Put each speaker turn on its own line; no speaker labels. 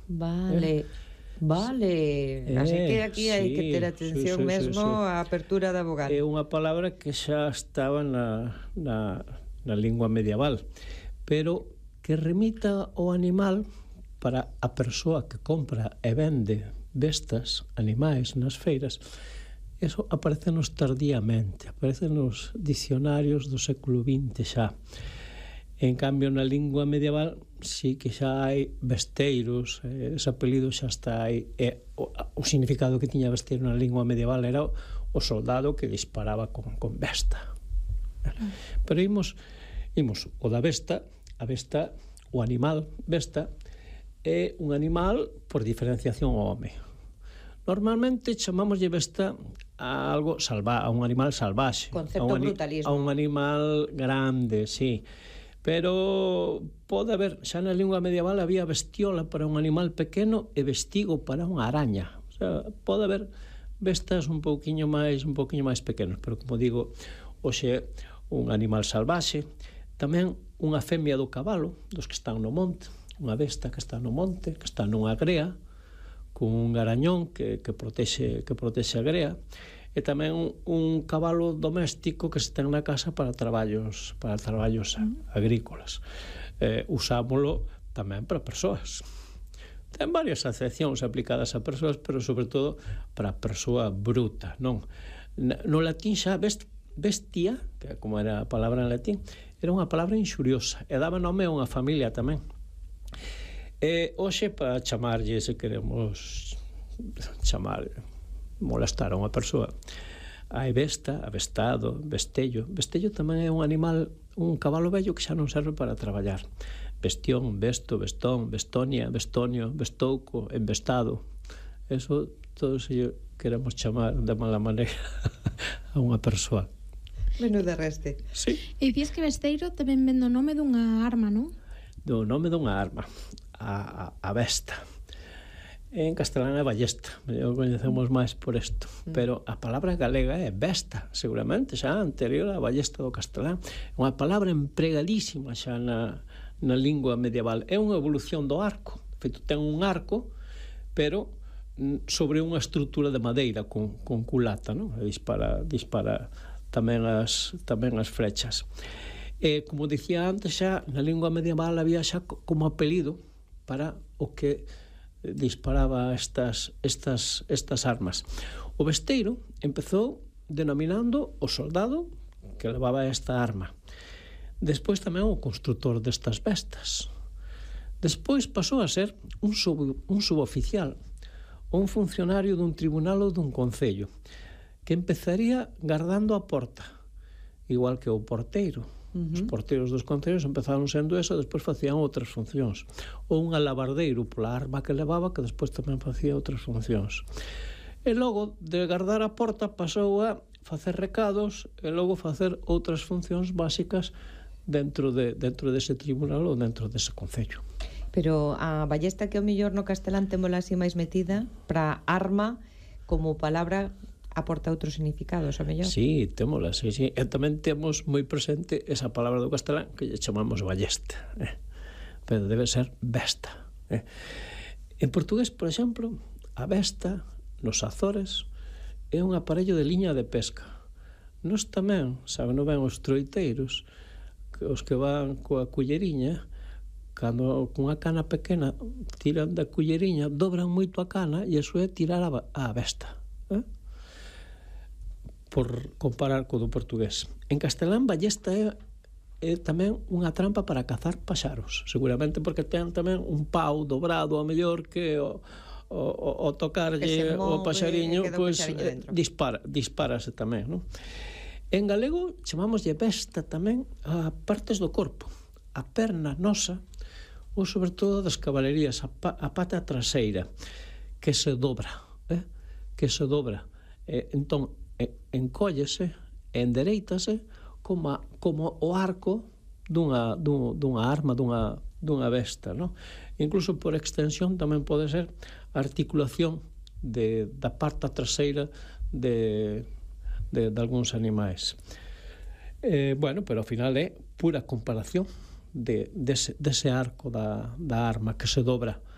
Vale, vale. Así que aquí hai que ter atención mesmo á apertura da vogal.
É unha palabra que xa estaba na lingua medieval, pero que remita ao animal para a persoa que compra e vende bestas, animais nas feiras. Eso aparece-nos tardíamente, aparece nos dicionarios do século XX xa. En cambio, na lingua medieval sí que xa hai besteiros, ese apelido xa está aí. O significado que tiña besteiro na lingua medieval era o soldado que disparaba con besta. Pero imos o da besta. A besta, o animal besta, é un animal por diferenciación ao home. Normalmente chamámoslle besta a algo a un animal salvaxe,
concepto brutalismo,
a un animal grande, sí. Pero pode haber, xa na lingua medieval había bestiola para un animal pequeno e vestigo para unha araña. O sea, pode haber bestas un pouquiño máis pequenos, pero como digo, hoxe un animal salvaxe, tamén unha femia do cabalo, dos que están no monte, unha besta que está no monte, que está nunha grea, con un garañón que protexe a grea, e tamén un cabalo doméstico que se ten na casa para traballos agrícolas. Usámolo tamén para persoas. Ten varias acepcións aplicadas a persoas, pero sobre todo para a persoa bruta, non? No latín xa bestia, que como era a palabra en latín, era unha palabra inxuriosa e daba nome a unha familia tamén. Hoxe, para chamarlle, se queremos molestar a unha persoa, hai besta, avestado, bestello. Bestello tamén é un animal, un cabalo vello que xa non serve para traballar. Bestión, besto, bestón, bestonia, bestonio, bestouco, embestado. Eso, todo se queremos chamar de mala maneira a unha persoa.
Menuda reste.
Sí.
E dicías que besteiro tamén ven do nome dunha arma, non?
Do nome dunha arma. A besta. En castelán é ballesta, o coñecemos máis por isto, pero a palabra galega é besta, seguramente xa anterior á ballesta do castelán. É unha palabra empregadísima xa na lingua medieval. É unha evolución do arco. Feito, ten un arco, pero sobre unha estrutura de madeira con culata, non? Dispara tamén as flechas. Como dicía antes, xa na lingua medieval había xa como apelido para o que disparaba estas armas. O besteiro empezou denominando o soldado que levaba esta arma. Despois tamén o constructor destas bestas. Despois pasou a ser un suboficial ou un funcionario dun tribunal ou dun concello que empezaría gardando a porta, igual que o porteiro. Os porteiros dos concellos empezaron sendo eso, despois facían outras funcións. Ou un alabardeiro pola arma que levaba, que despois tamén facía outras funcións. E logo de gardar a porta pasou a facer recados e logo facer outras funcións básicas dentro dese tribunal ou dentro dese concello.
Pero a ballesta que ao mellor no castelán témola así máis metida para arma como palabra aporta outros significados, ao mellor.
Sí, témola, sí. E tamén temos moi presente esa palabra do castelán que lle chamamos ballesta. Pero debe ser besta. En portugués, por exemplo, a besta nos Azores é un aparello de liña de pesca. Nos tamén, saben ben os troiteiros, os que van coa culleriña, cando cunha cana pequena tiran da culleriña, dobran moito a cana e iso é tirar a besta. Por comparar co do portugués. En castelán, ballesta é tamén unha trampa para cazar paxaros, seguramente porque ten tamén un pau dobrado ao mellor que o tocarlle o paxariño, pois dispárase tamén, non? En galego chamámoslle besta tamén a partes do corpo, a perna nosa ou sobre todo das cabalerías, a pata traseira que se dobra, entón encóllese, endereítase como o arco dunha arma, dunha besta, non? Incluso por extensión tamén pode ser a articulación da parte traseira de algúns animais. Bueno, pero ao final é pura comparación dese arco da arma que se dobra